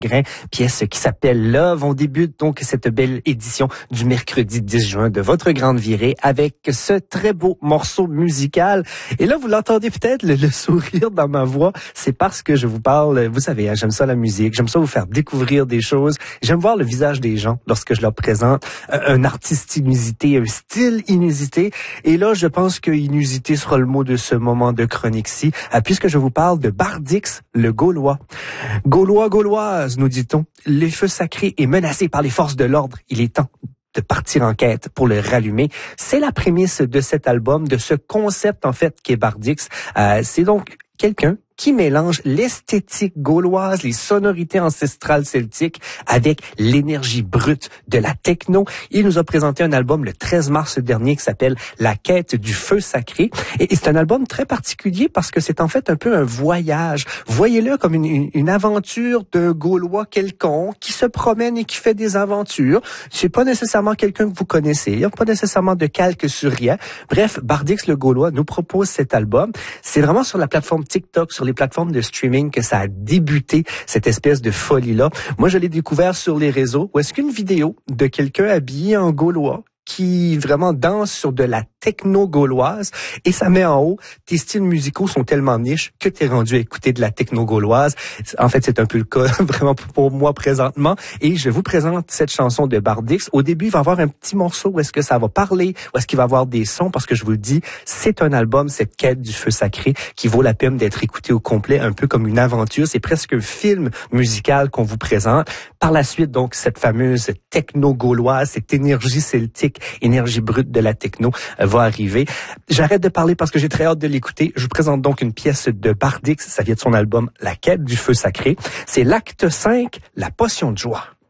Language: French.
Grain, pièce qui s'appelle Love. On débute donc cette belle édition du mercredi 10 juin de votre grande virée avec ce très beau morceau musical. Et là, vous l'entendez peut-être, le sourire dans ma voix, c'est parce que je vous parle, vous savez, hein, j'aime ça la musique, j'aime ça vous faire découvrir des choses, j'aime voir le visage des gens lorsque je leur présente un artiste inusité, un style inusité. Et là, je pense que inusité sera le mot de ce moment de chronique-ci, puisque je vous parle de Bardix, le Gaulois. Gauloise, nous dit-on, le feu sacré est menacé par les forces de l'ordre. Il est temps de partir en quête pour le rallumer. C'est la prémisse de cet album, de ce concept en fait qu'est Bardix. C'est donc quelqu'un qui mélange l'esthétique gauloise, les sonorités ancestrales celtiques avec l'énergie brute de la techno. Il nous a présenté un album le 13 mars dernier qui s'appelle La quête du feu sacré. Et c'est un album très particulier parce que c'est en fait un peu un voyage. Voyez-le comme une aventure de Gaulois quelconque qui se promène et qui fait des aventures. C'est pas nécessairement quelqu'un que vous connaissez. Il n'y a pas nécessairement de calque sur rien. Bref, Bardix le Gaulois nous propose cet album. C'est vraiment sur la plateforme TikTok, sur les plateformes de streaming que ça a débuté, cette espèce de folie-là. Moi, je l'ai découvert sur les réseaux où est-ce qu'une vidéo de quelqu'un habillé en Gaulois qui vraiment danse sur de la techno gauloise et ça met en haut, tes styles musicaux sont tellement niches que t'es rendu à écouter de la techno gauloise. En fait, c'est un peu le cas vraiment pour moi présentement et je vous présente cette chanson de Bardix. Au début, il va y avoir un petit morceau où est-ce que ça va parler, où est-ce qu'il va y avoir des sons parce que je vous le dis, c'est un album, cette quête du feu sacré qui vaut la peine d'être écouté au complet, un peu comme une aventure. C'est presque un film musical qu'on vous présente. Par la suite, donc, cette fameuse techno gauloise, cette énergie celtique, énergie brute de la techno va arriver. J'arrête de parler parce que j'ai très hâte de l'écouter. Je vous présente donc une pièce de Bardix. Ça vient de son album La quête du feu sacré. C'est l'acte 5, La potion de joie.